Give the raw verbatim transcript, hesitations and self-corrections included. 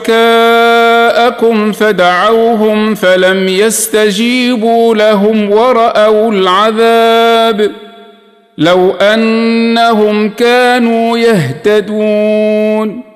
شركاءكم فدعوهم فلم يستجيبوا لهم ورأوا العذاب لو أنهم كانوا يهتدون